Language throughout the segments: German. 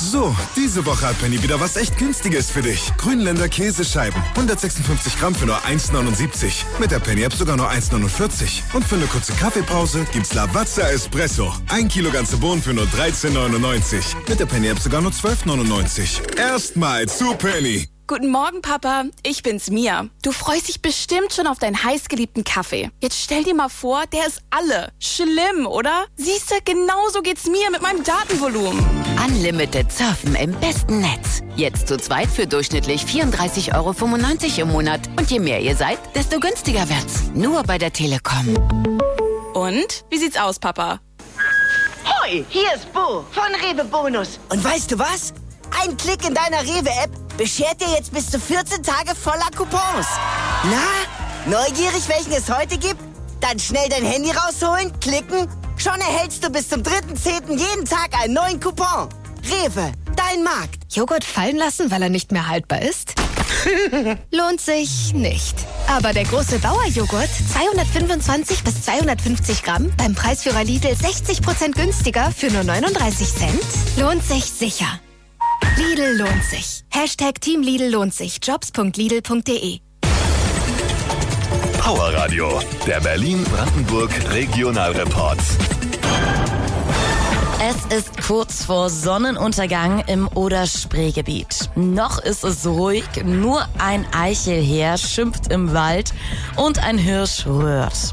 So, diese Woche hat Penny wieder was echt Günstiges für dich. Grünländer Käsescheiben. 156 Gramm für nur 1,79. Mit der Penny-App sogar nur 1,49. Und für eine kurze Kaffeepause gibt's Lavazza Espresso. 1 Kilo ganze Bohnen für nur 13,99. Mit der Penny-App sogar nur 12,99. Erstmal zu Penny. Guten Morgen, Papa. Ich bin's, Mia. Du freust dich bestimmt schon auf deinen heißgeliebten Kaffee. Jetzt stell dir mal vor, der ist alle. Schlimm, oder? Siehste, genauso geht's mir mit meinem Datenvolumen. Unlimited surfen im besten Netz. Jetzt zu zweit für durchschnittlich 34,95 € im Monat. Und je mehr ihr seid, desto günstiger wird's. Nur bei der Telekom. Und? Wie sieht's aus, Papa? Hoi, hier ist Bo von Rewe Bonus. Und weißt du was? Ein Klick in deiner Rewe-App beschert dir jetzt bis zu 14 Tage voller Coupons. Na, neugierig, welchen es heute gibt? Dann schnell dein Handy rausholen, klicken. Schon erhältst du bis zum 3.10. jeden Tag einen neuen Coupon. Rewe, dein Markt. Joghurt fallen lassen, weil er nicht mehr haltbar ist? Lohnt sich nicht. Aber der große Bauerjoghurt, 225 bis 250 Gramm, beim Preisführer Lidl 60% günstiger für nur 39 Cent, lohnt sich sicher. Lidl lohnt sich. Hashtag Team Lidl lohnt sich. Jobs.lidl.de. Power Radio, der Berlin-Brandenburg Regionalreport. Es ist kurz vor Sonnenuntergang im Oder-Spree-Gebiet. Noch ist es ruhig, nur ein Eichelheer schimpft im Wald und ein Hirsch rührt.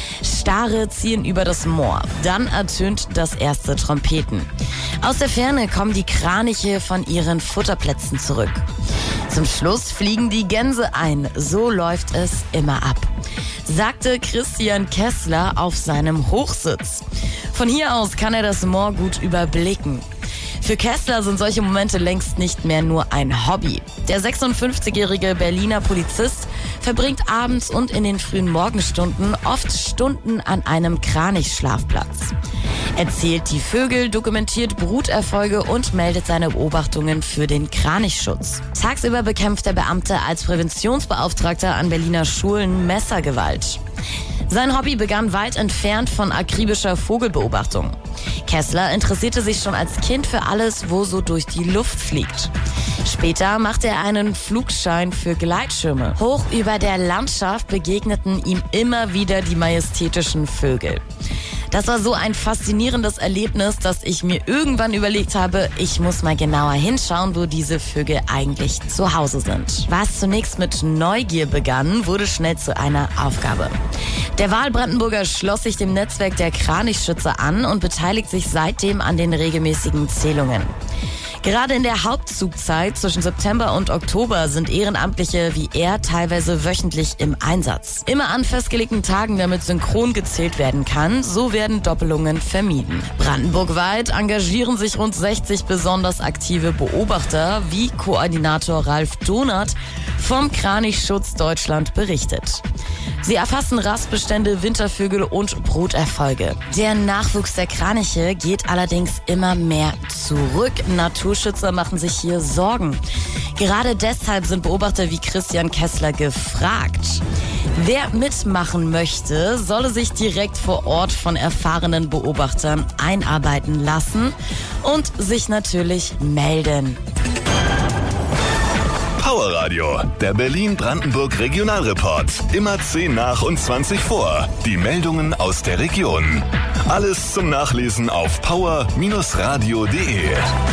Stare ziehen über das Moor, dann ertönt das erste Trompeten. Aus der Ferne kommen die Kraniche von ihren Futterplätzen zurück. Zum Schluss fliegen die Gänse ein, so läuft es immer ab, sagte Christian Kessler auf seinem Hochsitz. Von hier aus kann er das Moor gut überblicken. Für Kessler sind solche Momente längst nicht mehr nur ein Hobby. Der 56-jährige Berliner Polizist verbringt abends und in den frühen Morgenstunden oft Stunden an einem Kranichschlafplatz. Er zählt die Vögel, dokumentiert Bruterfolge und meldet seine Beobachtungen für den Kranichschutz. Tagsüber bekämpft der Beamte als Präventionsbeauftragter an Berliner Schulen Messergewalt. Sein Hobby begann weit entfernt von akribischer Vogelbeobachtung. Kessler interessierte sich schon als Kind für alles, wo so durch die Luft fliegt. Später machte er einen Flugschein für Gleitschirme. Hoch über der Landschaft begegneten ihm immer wieder die majestätischen Vögel. Das war so ein faszinierendes Erlebnis, dass ich mir irgendwann überlegt habe, ich muss mal genauer hinschauen, wo diese Vögel eigentlich zu Hause sind. Was zunächst mit Neugier begann, wurde schnell zu einer Aufgabe. Der Wahlbrandenburger schloss sich dem Netzwerk der Kranichschützer an und beteiligt sich seitdem an den regelmäßigen Zählungen. Gerade in der Hauptzugzeit zwischen September und Oktober sind Ehrenamtliche wie er teilweise wöchentlich im Einsatz. Immer an festgelegten Tagen, damit synchron gezählt werden kann, so werden Doppelungen vermieden. Brandenburgweit engagieren sich rund 60 besonders aktive Beobachter, wie Koordinator Ralf Donath vom Kranichschutz Deutschland berichtet. Sie erfassen Rastbestände, Wintervögel und Bruterfolge. Der Nachwuchs der Kraniche geht allerdings immer mehr zurück. Naturschützer machen sich hier Sorgen. Gerade deshalb sind Beobachter wie Christian Kessler gefragt. Wer mitmachen möchte, solle sich direkt vor Ort von erfahrenen Beobachtern einarbeiten lassen und sich natürlich melden. Power Radio, der Berlin-Brandenburg Regionalreport. Immer 10 nach und 20 vor. Die Meldungen aus der Region. Alles zum Nachlesen auf power-radio.de.